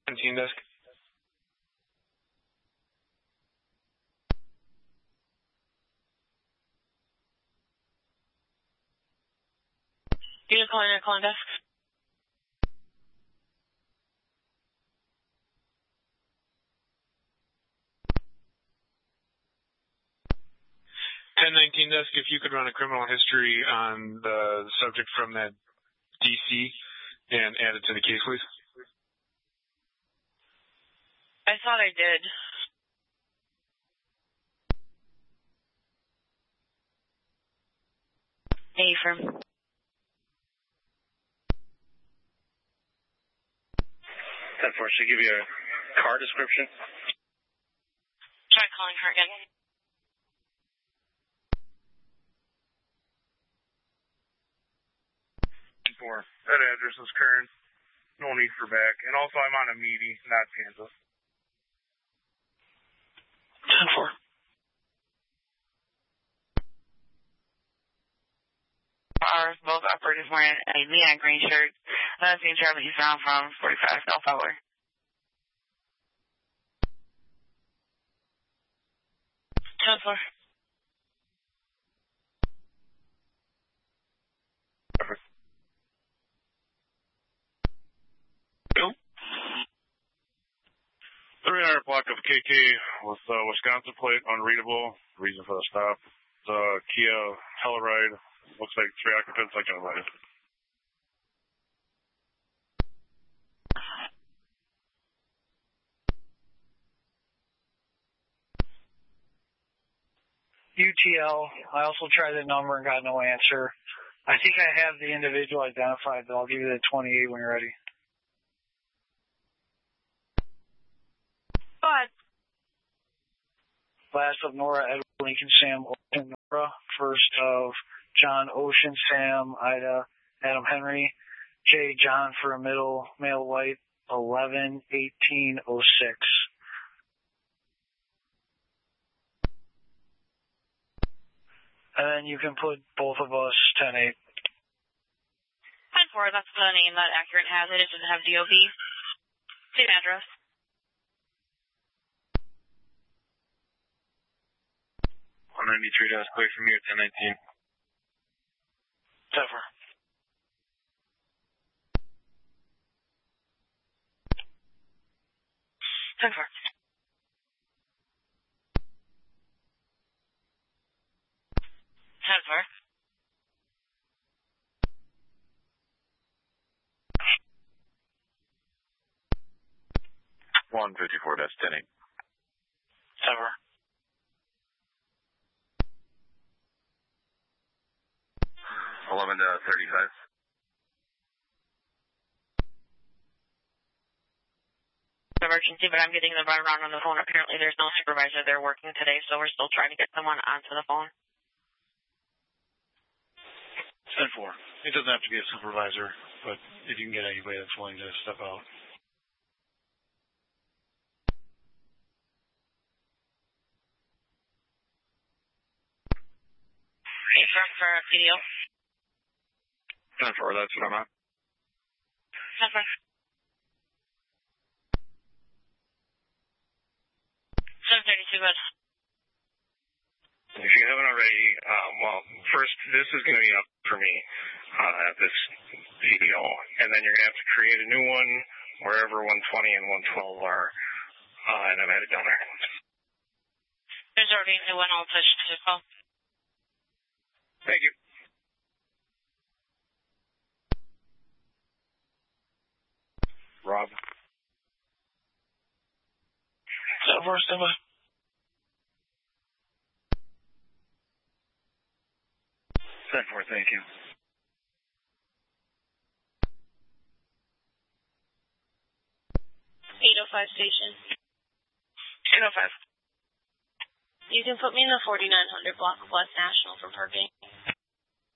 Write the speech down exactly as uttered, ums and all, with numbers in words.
seventeen desk. Unit calling your calling desk. ten nineteen desk, if you could run a criminal history on the subject from that D C and add it to the case, please. I thought I did. A firm. ten four, should I give you a car description? Try calling her again. four. That address is current. No need for back. And also, I'm on a meaty, not Kansas. ten four. Are both operators wearing a neon green shirt. That's being traveled eastbound from forty-five South Fowler. ten four. three hundred block of K K with uh, Wisconsin plate, unreadable. Reason for the stop. The Kia Telluride. Looks like three occupants, like a ride. U T L. I also tried the number and got no answer. I think I have the individual identified, but I'll give you the twenty-eight when you're ready. Go ahead. Last of Nora, Edward, Lincoln, Sam, Ocean, Nora. First of John, Ocean, Sam, Ida, Adam, Henry. J, John for a middle, male, white, eleven eighteen oh six. And then you can put both of us ten eight. ten four, that's the name that Accurate has. It doesn't have D O B. Same address. one ninety-three, that's clear from you, ten nineteen. ten four. ten four. ten four. one fifty-four, that's ten eight. ten four. eleven thirty-five. Emergency, but I'm getting the runaround on the phone. Apparently there's no supervisor there working today, so we're still trying to get someone onto the phone. ten four. It doesn't have to be a supervisor, but if you can get anybody that's willing to step out. Confirm for P D O. ten four, that's what I'm at. ten four. seven thirty-two, good. If you haven't already, um, well, first, this is going to be up for me, uh, this video, and then you're going to have to create a new one wherever one twenty and one twelve are, uh, and I'm headed down there. There's already a new one. I'll push to the call. Thank you. Rob. ten four, stand by. ten four, thank you. eight oh five station. eight oh five. You can put me in the forty-nine hundred block of West National for parking.